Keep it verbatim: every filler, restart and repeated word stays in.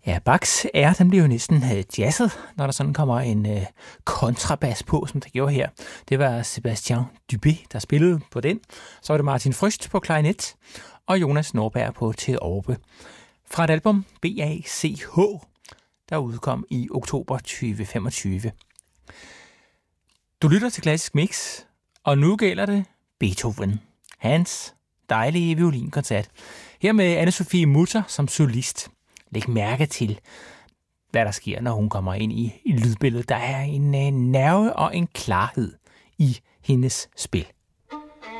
Ja, Bachs er, den bliver jo næsten øh, jazzet, når der sådan kommer en øh, kontrabas på, som det gjorde her. Det var Sébastien Dubé, der spillede på den. Så var det Martin Fryst på klarinet, og Jonas Norberg på teorbe. Fra et album, B A C H, der udkom i oktober tyve femogtyve. Du lytter til Klassisk Mix, og nu gælder det Beethoven. Hans dejlige violinkoncert. Her med Anne-Sophie Mutter som solist. Læg mærke til, hvad der sker, når hun kommer ind i, i lydbilledet. Der er en, en nerve og en klarhed i hendes spil.